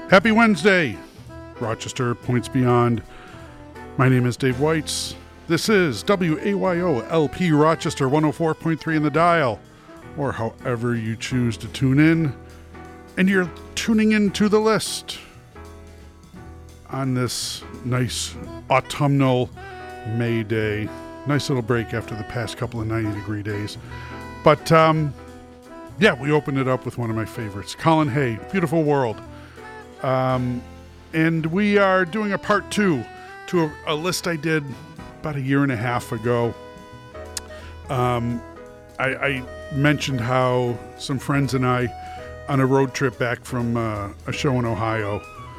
Happy Wednesday, Rochester, Points Beyond. My name is Dave Weitz. This is WAYO LP Rochester 104.3 in the dial, or however you choose to tune in. And you're tuning into the list on this nice autumnal May day. Nice little break after the past couple of 90-degree days. But, yeah, we opened it up with one of my favorites, Colin Hay, Beautiful World. And we are doing a part two to a list I did about a year and a half ago. I mentioned how some friends and I, on a road trip back from a show in Ohio,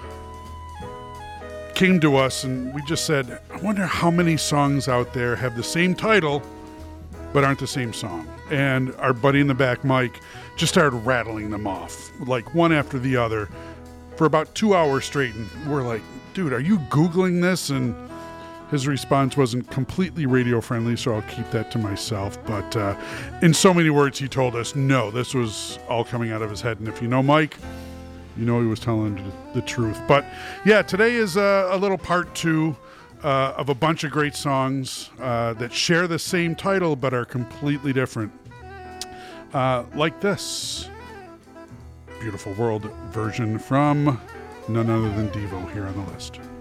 came to us and we just said, I wonder how many songs out there have the same title but aren't the same song. And our buddy in the back, Mike, just started rattling them off, like one after the other, for about 2 hours straight. And we're like, dude, are you Googling this? And his response wasn't completely radio friendly, so I'll keep that to myself. But in so many words, he told us, no, this was all coming out of his head. And if you know Mike, you know he was telling the truth. But yeah, today is a little part two of a bunch of great songs that share the same title but are completely different. Like this Beautiful World version from none other than Devo here on the list.